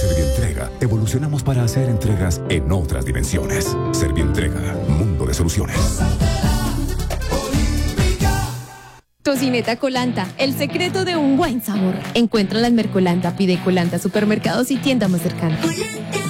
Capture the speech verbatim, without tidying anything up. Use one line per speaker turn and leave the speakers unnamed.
Servientrega, evolucionamos para hacer entregas en otras dimensiones. Servientrega, mundo de soluciones.
Tocineta Colanta, el secreto de un buen sabor. Encuéntrala en Mercolanta, pide Colanta, supermercados y tienda más cercana.